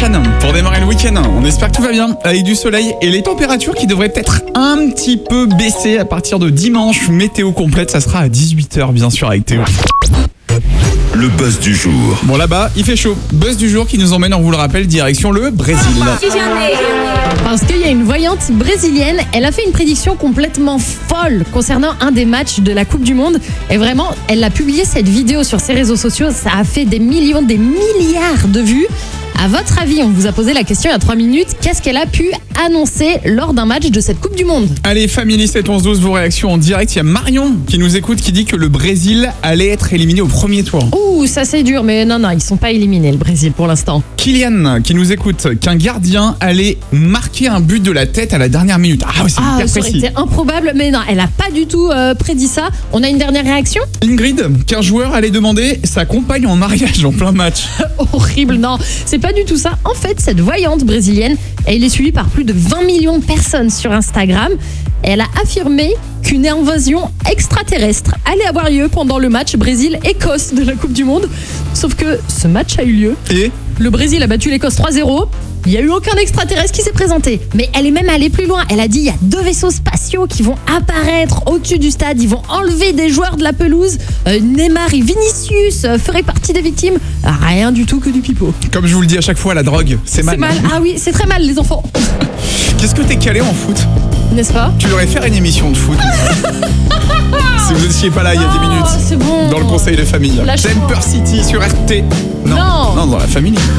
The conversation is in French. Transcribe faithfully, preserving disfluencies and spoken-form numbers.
Ocean pour démarrer le week-end. On espère que tout va bien avec du soleil et les températures qui devraient peut-être un petit peu baisser à partir de dimanche. Météo complète, ça sera à dix-huit heures bien sûr avec Théo. Le buzz du jour. Bon là-bas, il fait chaud. Buzz du jour qui nous emmène, on vous le rappelle, direction le Brésil. Parce qu'il y a une voyante brésilienne, elle a fait une prédiction complètement folle concernant un des matchs de la Coupe du Monde. Et vraiment, elle a publié cette vidéo sur ses réseaux sociaux. Ça a fait des millions, des milliards de vues. À votre avis, on vous a posé la question il y a trois minutes, qu'est-ce qu'elle a pu annoncer lors d'un match de cette Coupe du Monde ? Allez, Family sept onze douze, vos réactions en direct. Il y a Marion qui nous écoute, qui dit que le Brésil allait être éliminé au premier tour. Ouh, ça c'est dur, mais non, non, ils sont pas éliminés, le Brésil, pour l'instant. Kylian qui nous écoute, qu'un gardien allait marquer un but de la tête à la dernière minute. Ah oui, c'est Ah, hyper ça aurait précis. été improbable, mais non, elle a pas du tout euh, prédit ça. On a une dernière réaction ? Ingrid, qu'un joueur allait demander sa compagne en mariage en plein match. Horrible, non, c'est pas du tout ça. En fait, cette voyante brésilienne, elle est suivie par plus de vingt millions de personnes sur Instagram. Et elle a affirmé qu'une invasion extraterrestre allait avoir lieu pendant le match Brésil-Écosse de la Coupe du Monde. Sauf que ce match a eu lieu. Et Le Brésil a battu l'Écosse trois zéro. Il n'y a eu aucun extraterrestre qui s'est présenté. Mais elle est même allée plus loin. Elle a dit il y a deux vaisseaux spatiaux qui vont apparaître au-dessus du stade. Ils vont enlever des joueurs de la pelouse. Euh, Neymar et Vinicius euh, feraient partie des victimes. Rien du tout que du pipeau. comme je vous le dis à chaque fois, la drogue, c'est mal. C'est mal. Ah oui, c'est très mal les enfants. Qu'est-ce que t'es calé en foot? N'est-ce pas ? Tu devrais faire une émission de foot. Si vous n'étiez pas là il y a dix minutes. Oh, c'est bon. Dans le conseil de famille. Lâche-moi. Temper City sur R T. Non. Non, dans la famille.